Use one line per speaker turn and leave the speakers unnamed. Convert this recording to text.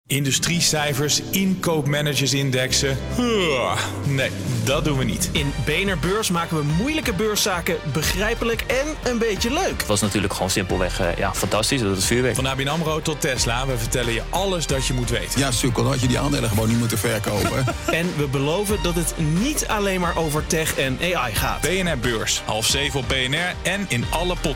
Industriecijfers, inkoopmanagersindexen. Nee, dat doen we niet.
In BNR Beurs maken we moeilijke beurszaken begrijpelijk en een beetje leuk.
Het was natuurlijk gewoon simpelweg fantastisch. Dat is vuurwerk.
Van ABN AMRO tot Tesla, we vertellen je alles dat je moet weten.
Ja, sukkel, dan had je die aandelen gewoon niet moeten verkopen.
En we beloven dat het niet alleen maar over tech en AI gaat.
BNR Beurs, 6:30 op BNR en in alle podcasts.